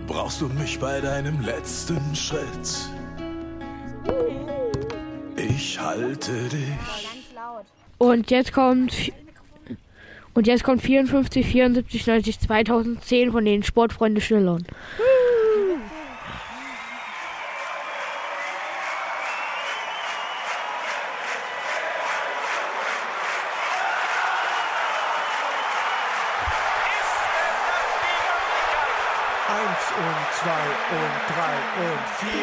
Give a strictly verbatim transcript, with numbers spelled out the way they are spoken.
brauchst du mich bei deinem letzten Schritt. Ich halte dich. Und jetzt kommt und jetzt kommt vierundfünfzig, vierundsiebzig, neunzig, zweitausendzehn von den Sportfreunde Schillern. Eins und zwei und drei und vier.